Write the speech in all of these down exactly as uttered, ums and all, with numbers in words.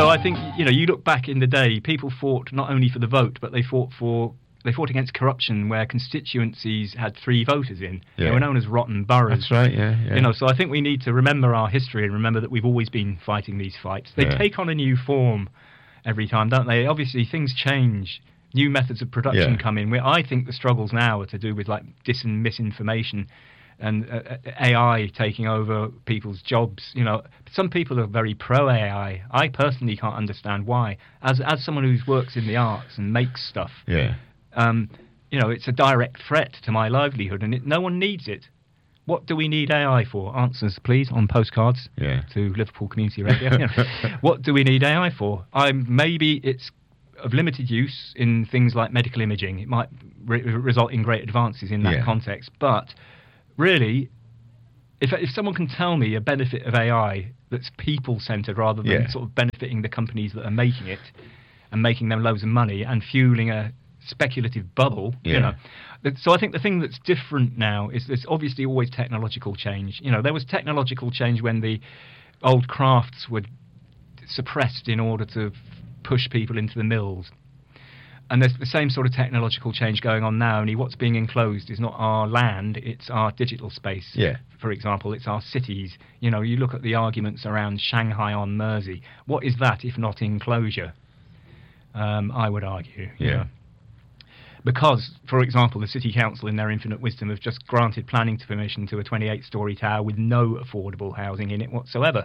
So I think, you know, you look back in the day, people fought not only for the vote, but they fought for they fought against corruption where constituencies had three voters in. Yeah. They were known as rotten boroughs. That's right, yeah, yeah. You know, so I think we need to remember our history and remember that we've always been fighting these fights. They Yeah. take on a new form every time, don't they? Obviously, things change. New methods of production Yeah. come in. Where I think the struggles now are to do with like dis and misinformation and uh, A I taking over people's jobs. You know, some people are very pro A I. I personally can't understand why. As as someone who works in the arts and makes stuff, Yeah. um, you know, it's a direct threat to my livelihood, and it, no one needs it. What do we need A I for? Answers, please, on postcards Yeah. to Liverpool Community Radio. You know, what do we need A I for? I'm maybe it's of limited use in things like medical imaging. It might re- result in great advances in that Yeah. context, but really, if if someone can tell me a benefit of A I that's people-centered rather than Yeah. sort of benefiting the companies that are making it and making them loads of money and fueling a speculative bubble, Yeah. you know. Th- So I think the thing that's different now is there's obviously always technological change. You know, there was technological change when the old crafts were suppressed in order to f- push people into the mills. And there's the same sort of technological change going on now, only what's being enclosed is not our land, it's our digital space. Yeah. For example, it's our cities. You know, you look at the arguments around Shanghai on Mersey. What is that if not enclosure? Um, I would argue. you Yeah. know. Because, for example, the City Council, in their infinite wisdom, have just granted planning permission to a twenty-eight storey tower with no affordable housing in it whatsoever.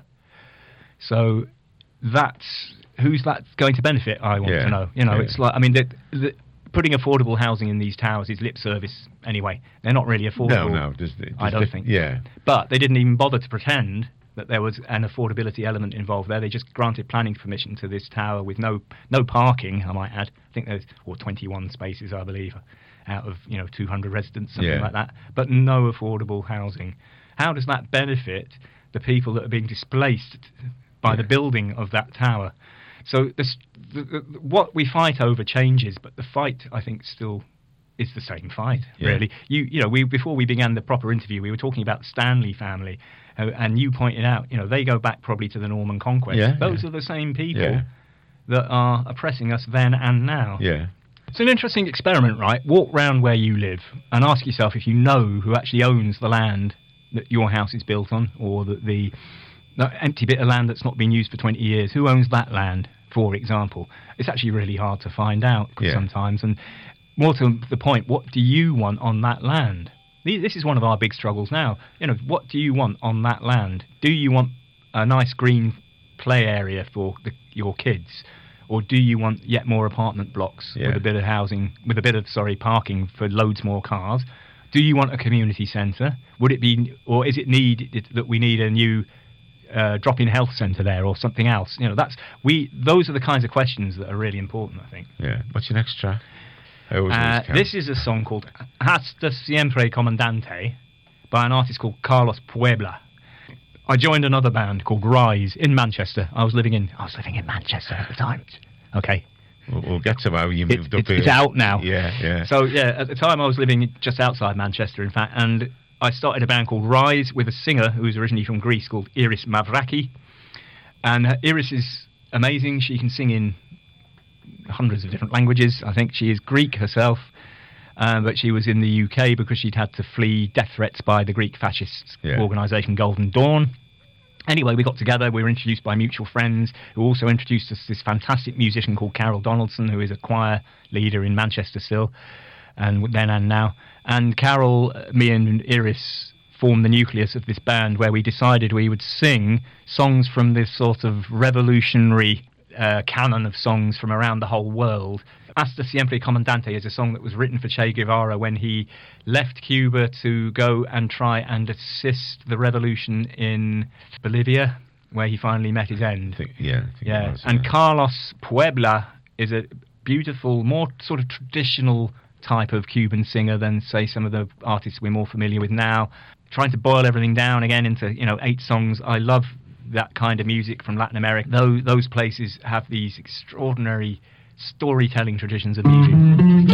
So that's who's that going to benefit? I want Yeah, to know. You know, yeah. it's like I mean, the, the, putting affordable housing in these towers is lip service anyway. They're not really affordable. No, no. There's, there's I don't diff- think. Yeah. But they didn't even bother to pretend that there was an affordability element involved there. They just granted planning permission to this tower with no no parking, I might add. I think there's or twenty-one spaces, I believe, out of, you know, two hundred residents, something Yeah. like that. But no affordable housing. How does that benefit the people that are being displaced by Yeah. the building of that tower? So this, the, the, what we fight over changes, but the fight, I think, still is the same fight, Yeah. really. You you know, we before we began the proper interview, we were talking about the Stanley family, uh, and you pointed out, you know, they go back probably to the Norman Conquest. Yeah, Those yeah. are the same people Yeah. that are oppressing us then and now. Yeah. It's an interesting experiment, right? Walk round where you live and ask yourself if you know who actually owns the land that your house is built on, or that the, the empty bit of land that's not been used for twenty years. Who owns that land, for example? It's actually really hard to find out Yeah. sometimes. And more to the point, what do you want on that land? The- This is one of our big struggles now. You know, what do you want on that land? Do you want a nice green play area for the, your kids? Or do you want yet more apartment blocks Yeah. with a bit of housing, with a bit of, sorry, parking for loads more cars? Do you want a community centre? Would it be, or is it need that we need a new uh, drop-in health centre there, or something else? You know, that's we. Those are the kinds of questions that are really important, I think. Yeah. What's your next track? I always Uh, lose count. this is a song called Hasta Siempre Comandante by an artist called Carlos Puebla. I joined another band called Rise in Manchester. I was living in I was living in Manchester at the time. Okay. We'll, we'll get to how you It's, moved up it's, here. it's out now. Yeah, yeah. So yeah, at the time I was living just outside Manchester, in fact, and I started a band called Rise with a singer who's originally from Greece called Iris Mavraki. And uh, Iris is amazing. She can sing in hundreds of different languages. I think she is Greek herself, uh, but she was in the U K because she'd had to flee death threats by the Greek fascist Yeah. organisation Golden Dawn. Anyway, we got together, we were introduced by mutual friends who also introduced us to this fantastic musician called Carol Donaldson, who is a choir leader in Manchester still, and then and now. And Carol, uh, me and Iris formed the nucleus of this band where we decided we would sing songs from this sort of revolutionary uh, canon of songs from around the whole world. Hasta Siempre Comandante is a song that was written for Che Guevara when he left Cuba to go and try and assist the revolution in Bolivia, where he finally met his end. I think, yeah. I think it Yeah, was, and yeah. Carlos Puebla is a beautiful, more sort of traditional type of Cuban singer than, say, some of the artists we're more familiar with now. Trying to boil everything down again into, you know, eight songs. I love that kind of music from Latin America. Those, those places have these extraordinary storytelling traditions of music.